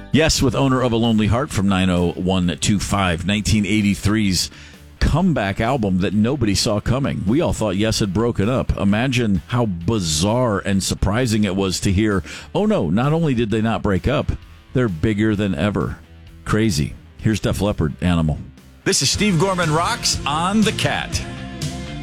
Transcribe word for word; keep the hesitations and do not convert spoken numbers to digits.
Yes, with Owner of a Lonely Heart from nine oh one two five, nineteen eighty-three's comeback album that nobody saw coming. We all thought Yes had broken up. Imagine how bizarre and surprising it was to hear, oh no, not only did they not break up, they're bigger than ever. Crazy. Here's Def Leppard, Animal. This is Steve Gorman Rocks on The Cat.